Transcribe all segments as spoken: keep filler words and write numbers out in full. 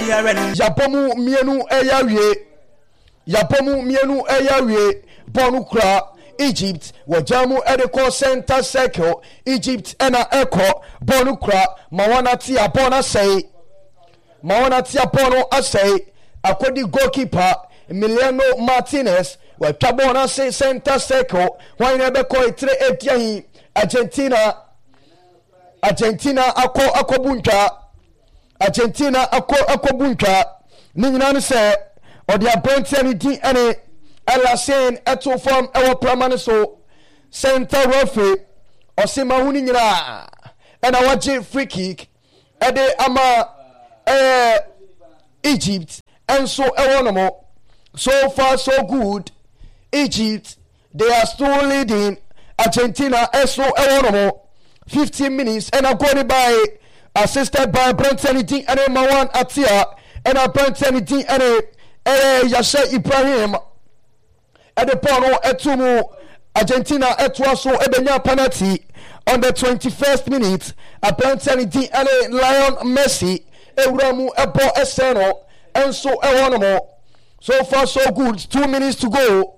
Yapomu mienu eyawie. Yapomu mienu eyawie. Bonu kra Egypt. Wajamu edeko center circle. Egypt ena eko. Bonu kra. Mawana tia bona say. Mawana tia bono asay. Akodi goalkeeper Emiliano Martinez. We tabona say center circle. Why never call it three eight Argentina. Argentina ako akobunta. Argentina ako akobunta. Ninyana say or the appointment di any ela saying eto form ewo pramane so center referee Osima huni nyina and I watch free kick ede ama eh Egypt and so ewonomo. So far so good. Egypt they are still leading Argentina so ewonomo. fifteen minutes and I'm going by assisted by Brenton D and Mawan Atia and a Brenton D and a Yasha Ibrahim at the Pono Etumu Argentina Etwaso Ebenya penalty on the twenty-first minute. A Brenton D and a Lion Messi Euramu Ebo Eseno and so Ewonomo. So far so good. Two minutes to go.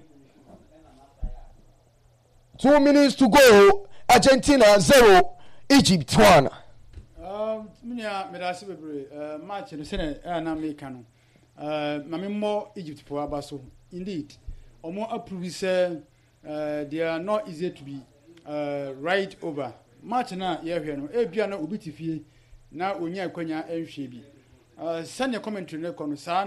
Two minutes to go. Argentina zero, Egypt one. Um, Minya medasi bebre. Uh, match no sene na America no. Uh, mami mo Egypt for abaso. Indeed, omo approve say uh, they are not easy to be uh, right over. Match na ye hwe no. E bia na obi tifie na onya akwanya enhwe bi. Uh, send your commentary na kono sa